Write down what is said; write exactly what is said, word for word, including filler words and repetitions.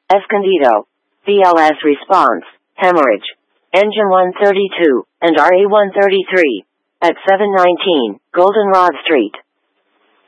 Escondido. B L S response, hemorrhage. Engine one thirty-two, and R A one thirty-three. At seven nineteen, Goldenrod Street.